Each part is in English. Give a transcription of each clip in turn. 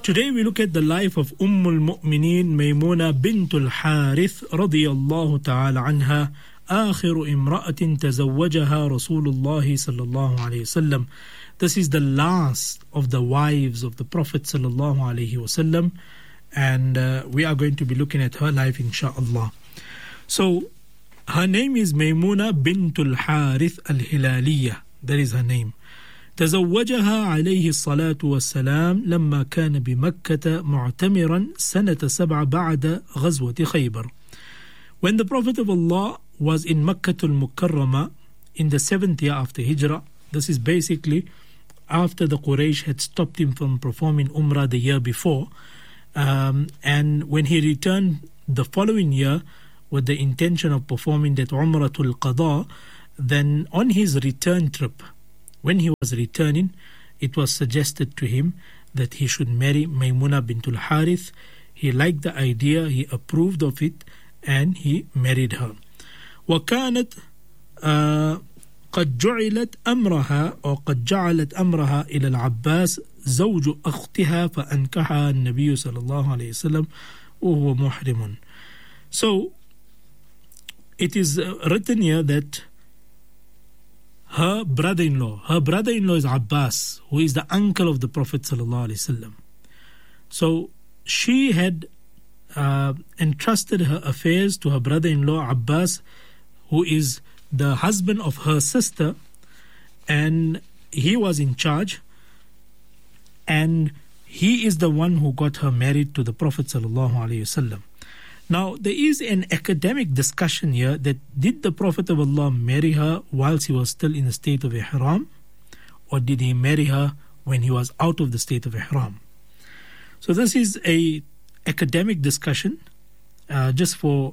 Today we look at the life of al-Mu'mineen Maymuna bint al-Harith radiyallahu ta'ala anha, آخر امرأة تزوجها رسول الله صلى الله عليه وسلم. This is the last of the wives of the Prophet sallallahu alaihi wasallam, and we are going to be looking at her life inshallah. So her name is Maymuna bint al-Harith al-Hilaliyah. That is her name. تزوجها عليه الصلاة والسلام لما كان بمكة معتمرا سنة 7 بعد غزوة خيبر. When the Prophet of Allah was in Makkah al-Mukarramah in the 7th year after Hijrah, this is basically after the Quraysh had stopped him from performing Umrah the year before, and when he returned the following year with the intention of performing that Umratul Qada, then on his return trip, when he was returning, it was suggested to him that he should marry Maymuna bint al-Harith. He liked the idea, he approved of it, and he married her. وكانت قد جعلت أمرها أو قد جعلت أمرها إلى العباس زوج أختها فأنكحها النبي صلى الله عليه وسلم وهو محرم. So it is written here that her brother-in-law is Abbas, who is the uncle of the Prophet sallallahu alaihi wasallam. So she had entrusted her affairs to her brother-in-law Abbas, who is the husband of her sister, and he was in charge, and he is the one who got her married to the Prophet sallallahu alaihi wasallam. Now, there is an academic discussion here that did the Prophet of Allah marry her whilst he was still in the state of Ihram, or did he marry her when he was out of the state of Ihram? So this is a academic discussion, just for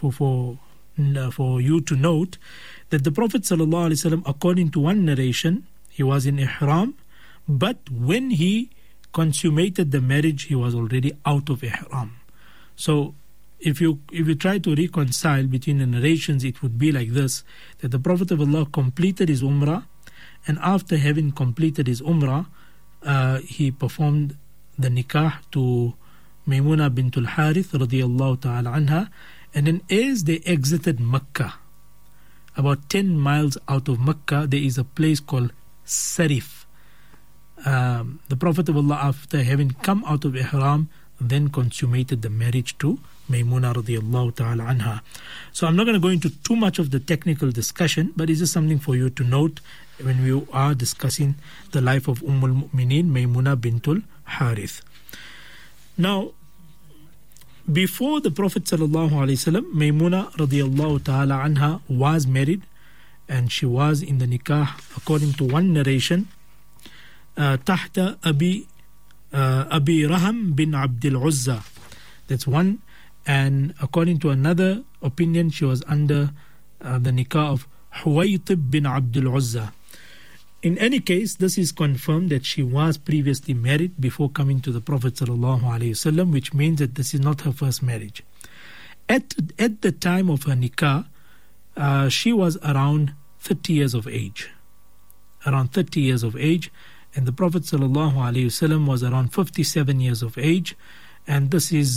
you to note that the Prophet sallallahu alaihi wasallam, according to one narration, he was in Ihram, but when he consummated the marriage, he was already out of Ihram. So if you try to reconcile between the narrations, it would be like this, that the Prophet of Allah completed his Umrah, and after having completed his Umrah, he performed the nikah to Maymuna bint al-Harith radiyallahu ta'ala anha, and then as they exited Mecca, about 10 miles out of Mecca, there is a place called Sarif. The Prophet of Allah, after having come out of Ihram, then consummated the marriage to Maymuna radiyallahu ta'ala anha. So I'm not going to go into too much of the technical discussion, but it's just something for you to note when we are discussing the life of al-Mu'mineen Maymuna bint al-Harith. Now, before the Prophet sallallahu alaihi wasallam, Maymuna radiyallahu ta'ala anha was married, and she was in the nikah, according to one narration, tahta Abi Raham bin Abdul Uzza. That's one. And according to another opinion, she was under the nikah of Huwaytib bin Abdul Uzza. In any case, this is confirmed that she was previously married before coming to the Prophet sallallahu alaihi wasallam, which means that this is not her first marriage. At the time of her nikah, she was around 30 years of age. Around 30 years of age. And the Prophet sallallahu alaihi wasallam was around 57 years of age. And this is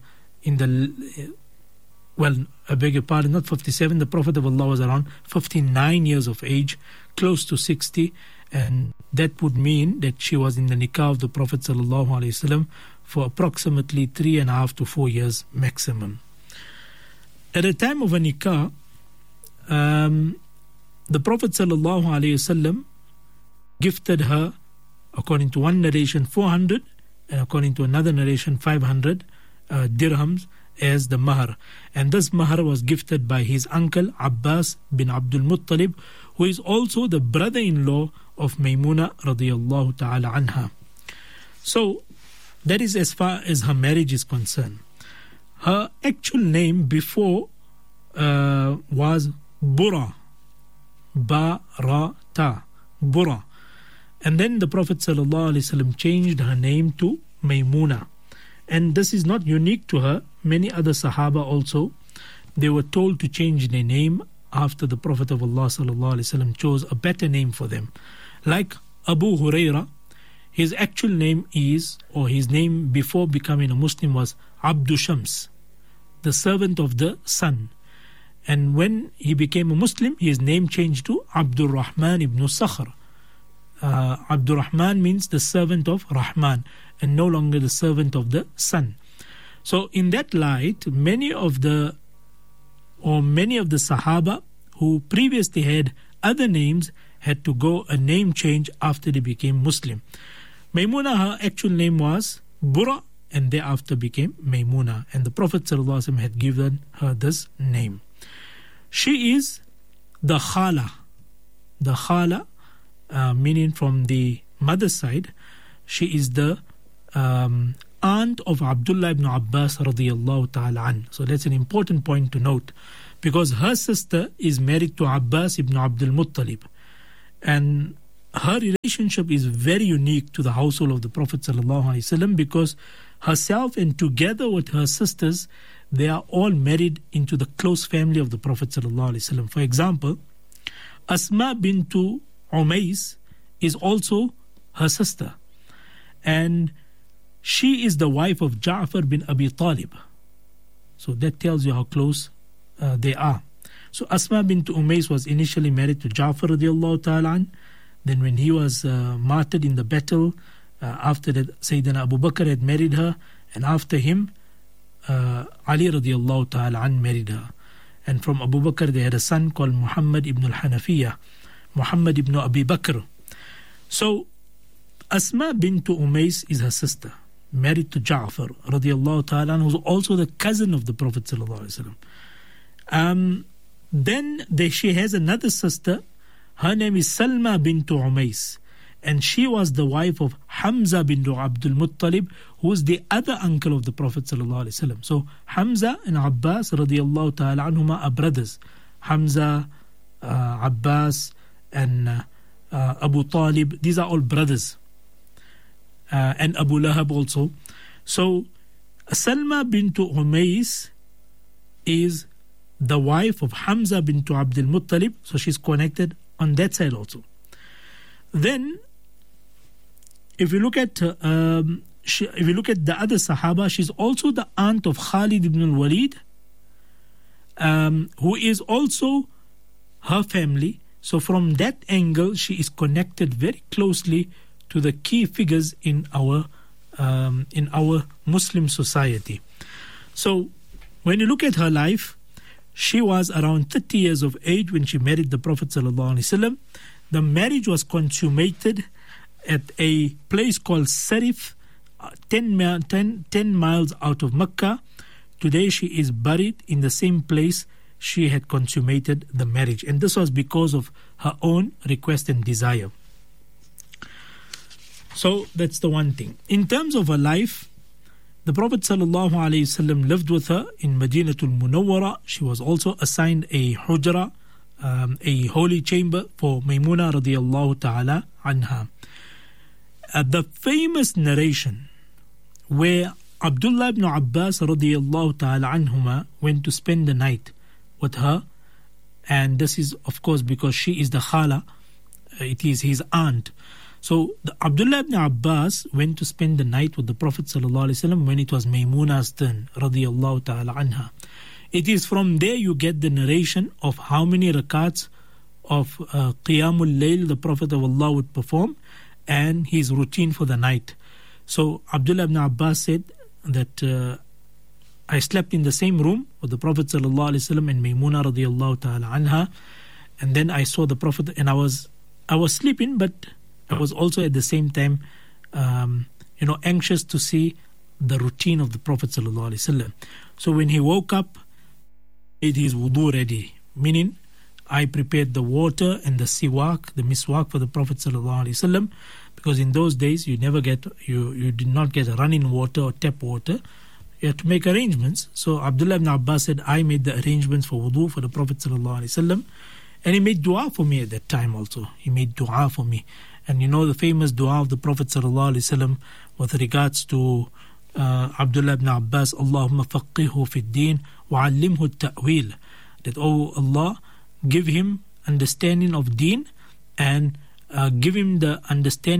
I beg your pardon, not 57. The Prophet of Allah was around 59 years of age, close to 60, and that would mean that she was in the nikah of the Prophet sallallahu alaihi wasallam for approximately 3.5 to 4 years maximum. At the time of a nikah, the Prophet sallallahu alaihi wasallam gifted her, according to one narration, 400, and according to another narration, 500 dirhams as the mahar. And this mahar was gifted by his uncle Abbas bin Abdul Muttalib, who is also the brother-in-law of Maymuna radiyallahu ta'ala anha. So that is as far as her marriage is concerned. Her actual name before was Bura, Ba-ra-ta, Bura. And then the Prophet sallallahu alaihi wasallam changed her name to Maymuna. And this is not unique to her. Many other Sahaba also, they were told to change their name after the Prophet of Allah sallallahu alaihi wasallam chose a better name for them. Like Abu Huraira, his actual name is, or his name before becoming a Muslim was Abdu Shams, the servant of the sun. And when he became a Muslim, his name changed to Abdul Rahman ibn Sakhr. Abdul Rahman means the servant of Rahman, and no longer the servant of the sun. So in that light, many of the Sahaba who previously had other names had to go a name change after they became Muslim. Maymuna, her actual name was Bura, and thereafter became Maymuna, and the Prophet ﷺ had given her this name. She is the Khala. The Khala, meaning from the mother's side, she is the aunt of Abdullah ibn Abbas radiyallahu ta'ala an. So that's an important point to note, because her sister is married to Abbas ibn Abdul Muttalib, and her relationship is very unique to the household of the Prophet sallallahu alaihi wasallam, because herself and together with her sisters, they are all married into the close family of the Prophet sallallahu alaihi wasallam. For example, Asma bintu Umays is also her sister, and she is the wife of Ja'far bin Abi Talib. So that tells you how close they are. So Asma bint Umays was initially married to Ja'far radiallahu ta'ala an. Then when he was martyred in the battle, after that Sayyidina Abu Bakr had married her, and after him Ali radiallahu ta'ala an married her. And from Abu Bakr they had a son called Muhammad ibn al-Hanafiyyah, Muhammad ibn Abi Bakr. So Asma bint Umays is her sister, married to Ja'far radiallahu ta'ala, who's also the cousin of the Prophet sallallahu alaihi wasallam. Then she has another sister. Her name is Salma bint Umays, and she was the wife of Hamza bin Abdul Muttalib, who is the other uncle of the Prophet sallallahu alaihi wasallam. So Hamza and Abbas radiallahu ta'ala anhuma are brothers. Hamza, Abbas, and Abu Talib, these are all brothers. And Abu Lahab also. So Salma bint Umays is the wife of Hamza bint Abdul Muttalib, so she's connected on that side also. Then if you look at the other Sahaba, she's also the aunt of Khalid ibn al-Walid, who is also her family. So from that angle, she is connected very closely to the key figures in our Muslim society. So when you look at her life, she was around 30 years of age when she married the Prophet sallallahu alaihi wasallam. The marriage was consummated at a place called Sarif, 10 miles out of Mecca. Today she is buried in the same place she had consummated the marriage, and this was because of her own request and desire. So that's the one thing. In terms of her life, the Prophet ﷺ lived with her in Madinatul Munawwara. She was also assigned a hujra, a holy chamber for Maymuna radiallahu ta'ala anha. The famous narration where Abdullah ibn Abbas radiallahu ta'ala anhuma went to spend the night with her, and this is of course because she is the Khala, it is his aunt. So Abdullah ibn Abbas went to spend the night with the Prophet ﷺ when it was Maymuna's turn radiyallahu ta'ala anha. It is from there you get the narration of how many rakats of Qiyamul Layl the Prophet of Allah would perform and his routine for the night. So Abdullah ibn Abbas said that I slept in the same room with the Prophet ﷺ and Maymuna radiyallahu ta'ala anha, and then I saw the Prophet and I was sleeping, but I was also at the same time, anxious to see the routine of the Prophet ﷺ. So when he woke up, it is wudu ready, meaning I prepared the water and the siwak, the miswak for the Prophet ﷺ, because in those days you did not get running water or tap water. You had to make arrangements. So Abdullah ibn Abbas said, I made the arrangements for wudu for the Prophet ﷺ, and he made dua for me at that time also. He made dua for me. And you know the famous dua of the Prophet ﷺ with regards to Abdullah ibn Abbas, Allahumma faqihhu fi ddin wa allimhu at-ta'wil, that, oh Allah, give him understanding of deen and give him the understanding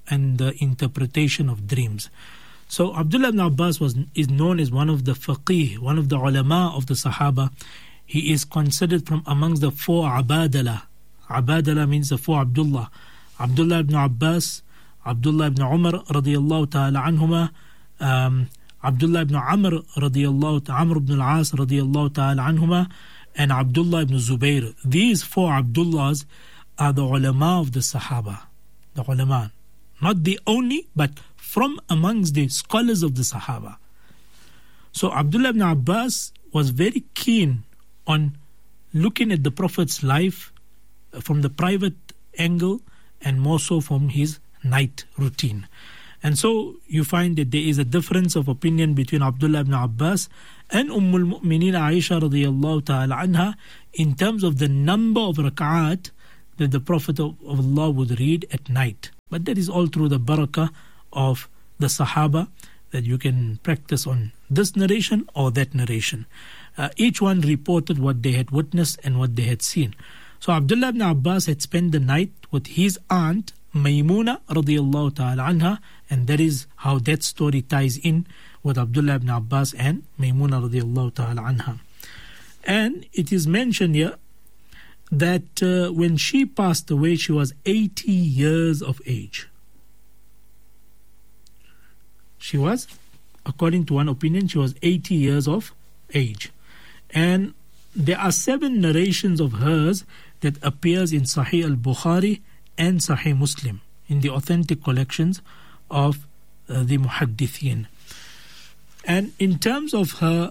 and the interpretation of dreams. So Abdullah ibn Abbas is known as one of the faqih, one of the ulama of the Sahaba. He is considered from amongst the four Abadala. Abadala means the four Abdullah. Abdullah ibn Abbas, Abdullah ibn Umar radiyallahu ta'ala anhuma, Abdullah ibn Amr Amr ibn al-As radiyallahu ta'ala anhuma, and Abdullah ibn Zubayr. These four Abdullahs are the ulama of the Sahaba. The ulama. Not the only, but from amongst the scholars of the Sahaba. So Abdullah ibn Abbas was very keen on looking at the Prophet's life from the private angle and more so from his night routine. And so you find that there is a difference of opinion between Abdullah ibn Abbas and al-Mu'mineen Aisha radiyallahu ta'ala anha in terms of the number of rak'at that the Prophet of Allah would read at night. But that is all through the barakah of the Sahaba, that you can practice on this narration or that narration. Each one reported what they had witnessed and what they had seen. So Abdullah ibn Abbas had spent the night with his aunt Maymuna radiyallahu ta'ala anha, and that is how that story ties in with Abdullah ibn Abbas and Maymuna radiyallahu ta'ala anha. And it is mentioned here that when she passed away, she was 80 years of age. She was, according to one opinion, she was 80 years of age. And there are 7 narrations of hers that appears in Sahih al-Bukhari and Sahih Muslim, in the authentic collections of the Muhaddithin. And in terms of her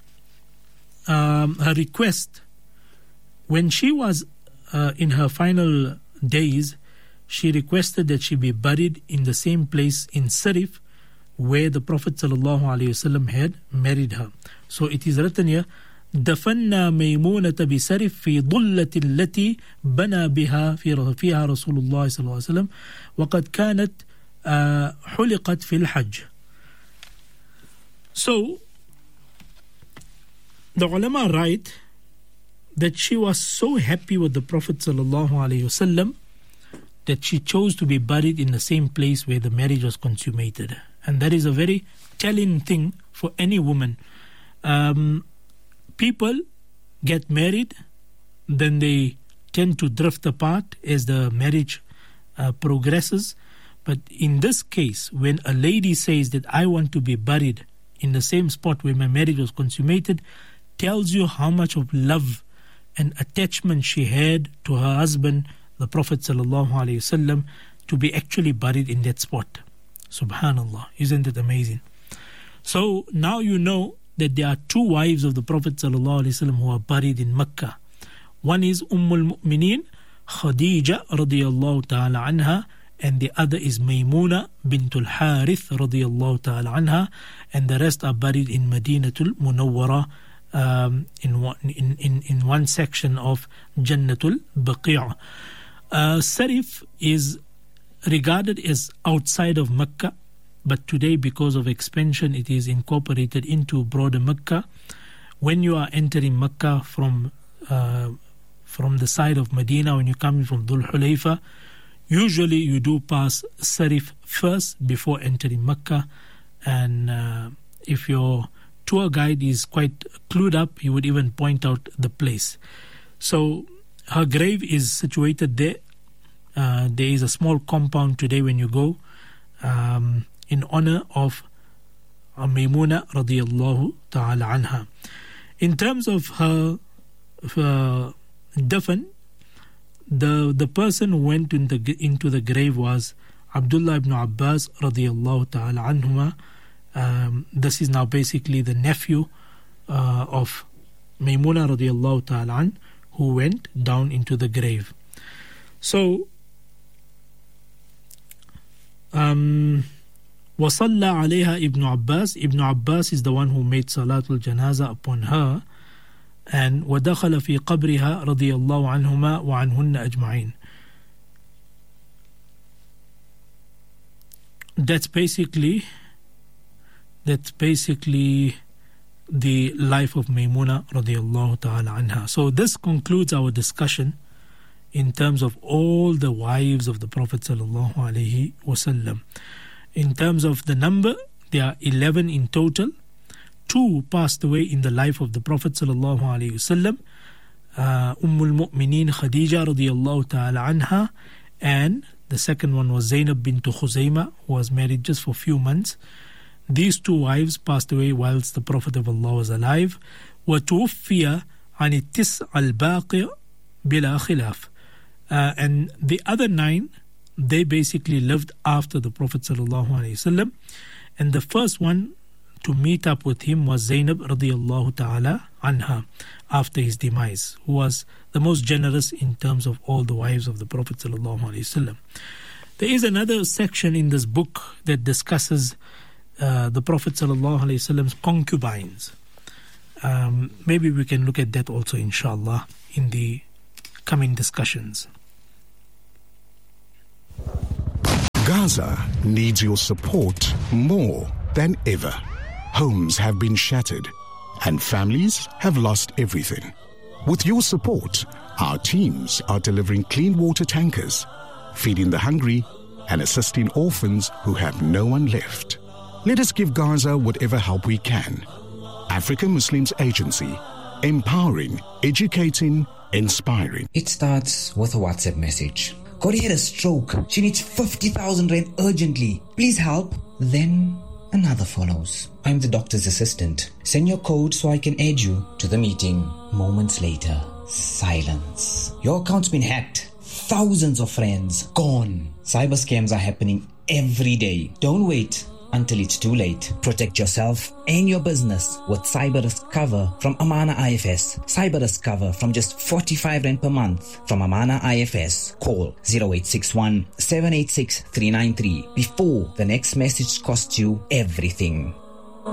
request, when she was in her final days, she requested that she be buried in the same place in Sarif where the Prophet ﷺ had married her. So it is written here, دفنا ميمونة بسرف في ضلة التي بنى بها فيها رسول الله صلى الله عليه وسلم وقد كانت حلقت في الحج. So the ulama write that she was so happy with the Prophet ﷺ that she chose to be buried in the same place where the marriage was consummated. And that is a very telling thing for any woman. People get married, then they tend to drift apart as the marriage progresses. But in this case, when a lady says that I want to be buried in the same spot where my marriage was consummated, tells you how much of love and attachment she had to her husband, the Prophet ﷺ, to be actually buried in that spot. Subhanallah, isn't it amazing? So now you know that there are 2 wives of the Prophet ﷺ who are buried in Mecca. One is al-Mu'mineen Khadija radiyallahu ta'ala anha, and the other is Maymuna bintul Harith radiyallahu ta'ala anha, and the rest are buried in Madinatul Munawwara, in one section of Jannatul Baqi'. Sarif is regarded as outside of Mecca, but today because of expansion it is incorporated into broader Mecca. When you are entering Mecca from the side of Medina, when you come in from Dhul Hulayfa, usually you do pass Sarif first before entering Mecca. And if your tour guide is quite clued up, he would even point out the place. So her grave is situated there. There is a small compound today when you go in honor of Maymuna radiyallahu ta'ala anha. In terms of her dafn, the person who went into the grave was Abdullah ibn Abbas radiyallahu ta'ala anhuma. This is now basically the nephew of Maymuna radiyallahu ta'ala an, who went down into the grave. So وَصَلَّى عَلَيْهَا Ibn Abbas. Ibn Abbas is the one who made Salatul Janaza upon her. And وَدَخَلَ فِي قَبْرِهَا رَضِيَ اللَّهُ عَنْهُمَا وَعَنْهُنَّ أَجْمَعِينَ. That's basically the life of Maymuna radiyallahu ta'ala anha. So this concludes our discussion in terms of all the wives of the Prophet sallallahu alaihi wasallam. In terms of the number, there are 11 in total. 2 passed away in the life of the Prophet sallallahu alaihi wasallam. Mu'mineen Khadija radiyallahu ta'ala anha, and the second one was Zainab bint Khuzaymah, who was married just for a few months. These 2 wives passed away whilst the Prophet of Allah was alive. وَتُوفِّيَ عَنِ التِّسْعَ الْبَاقِيَ بِلَا خِلَافٍ. And the other 9, they basically lived after the Prophet sallallahu alaihi wasallam. And the first one to meet up with him was Zainab radiyallahu ta'ala anha after his demise, who was the most generous in terms of all the wives of the Prophet sallallahu alaihi wasallam. There is another section in this book that discusses the Prophet sallallahu alaihi wasallam's concubines. Maybe we can look at that also, inshallah, in the coming discussions. Gaza needs your support more than ever. Homes have been shattered and families have lost everything. With your support, our teams are delivering clean water tankers, feeding the hungry and assisting orphans who have no one left. Let us give Gaza whatever help we can. African Muslims Agency, empowering, educating, inspiring. It starts with a WhatsApp message. Corey had a stroke. She needs 50,000 rand urgently. Please help. Then another follows. I'm the doctor's assistant. Send your code so I can add you to the meeting. Moments later, silence. Your account's been hacked. Thousands of friends gone. Cyber scams are happening every day. Don't wait until it's too late. Protect yourself and your business with cyber risk cover from Amana IFS. Cyber risk cover from just 45 rand per month from Amana IFS. Call 0861 786 393 before the next message costs you everything.